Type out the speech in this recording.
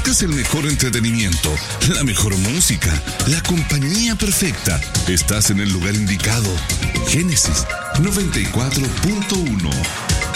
buscas el mejor entretenimiento, la mejor música, la compañía perfecta, estás en el lugar indicado. Génesis 94.1